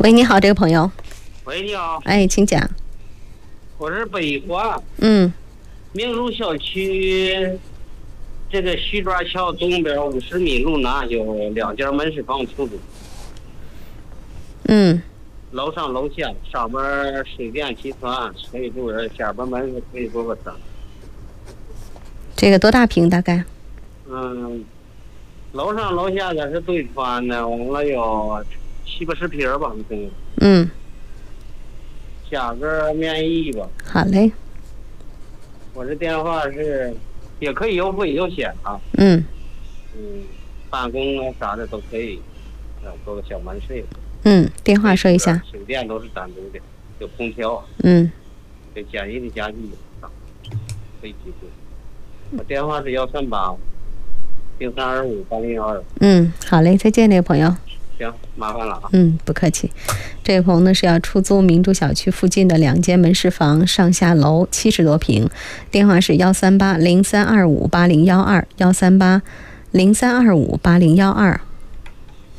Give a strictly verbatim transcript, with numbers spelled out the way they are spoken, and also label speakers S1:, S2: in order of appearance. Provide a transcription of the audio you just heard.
S1: 喂，你好，这个朋友。
S2: 喂，你好。
S1: 哎，请讲。
S2: 我是北华。
S1: 嗯。
S2: 明珠小区这个西抓桥东边五十米路南有两间门市房出租。
S1: 嗯。
S2: 楼上楼下，上边水电集团可以住人，下边门市可以坐个车。
S1: 这个多大平大概？
S2: 嗯，楼上楼下的是对穿的，完了有七八十平吧，嗯。
S1: 嗯。
S2: 价格面议吧。
S1: 好嘞。
S2: 我这电话是，也可以优惠优险啊。
S1: 嗯。
S2: 嗯，办公啊啥的都可以，啊，做个小门市。
S1: 嗯，电话说一下。
S2: 水电都是单独的，有空调。
S1: 嗯。
S2: 有简易的家具啊，可以提供。我电话是幺三八零三二五八零幺二。
S1: 嗯，好嘞，再见，这位朋友。
S2: 行，麻烦了啊。
S1: 嗯，不客气。这位朋友呢是要出租明珠小区附近的两间门市房，上下楼七十多平，电话是幺三八零三二五八零幺二幺三八零三二五八零幺二。